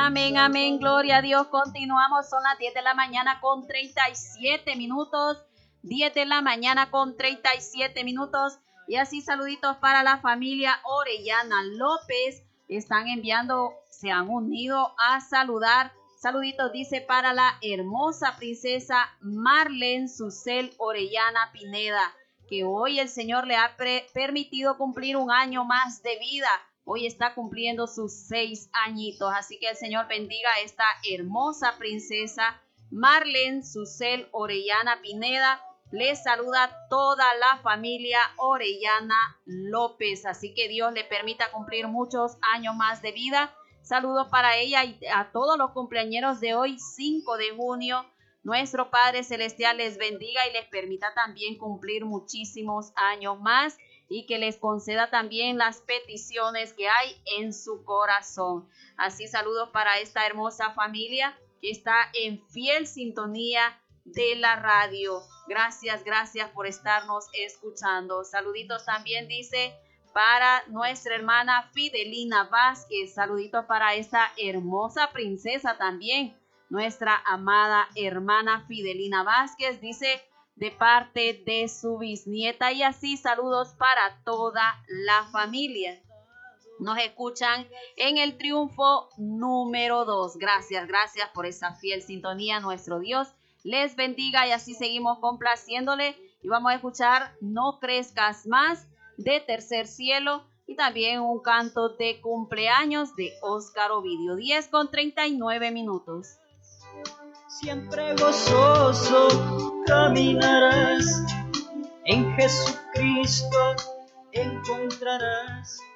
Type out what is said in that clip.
Amén, amén, gloria a Dios. Continuamos, son las 10 de la mañana con 37 minutos. 10 de la mañana con 37 minutos. Y así saluditos para la familia Orellana López. Están enviando, se han unido a saludar. Saluditos dice para la hermosa princesa Marlene Susel Orellana Pineda, que hoy el Señor le ha permitido cumplir un año más de vida. Hoy está cumpliendo sus 6 añitos. Así que el Señor bendiga a esta hermosa princesa Marlene Susel Orellana Pineda. Les saluda toda la familia Orellana López. Así que Dios le permita cumplir muchos años más de vida. Saludos para ella y a todos los cumpleañeros de hoy, 5 de junio. Nuestro Padre Celestial les bendiga y les permita también cumplir muchísimos años más y que les conceda también las peticiones que hay en su corazón. Así saludos para esta hermosa familia que está en fiel sintonía de la radio. Gracias por estarnos escuchando. Saluditos también dice para nuestra hermana Fidelina Vázquez. Saluditos para esta hermosa princesa también. Nuestra amada hermana Fidelina Vázquez dice de parte de su bisnieta. Y así saludos para toda la familia. Nos escuchan en el triunfo número 2. Gracias por esa fiel sintonía. Nuestro Dios les bendiga y así seguimos complaciéndole. Y vamos a escuchar No Crezcas Más de Tercer Cielo y también un canto de cumpleaños de Óscar Ovidio. 10:39 minutos. Siempre gozoso caminarás, en Jesucristo encontrarás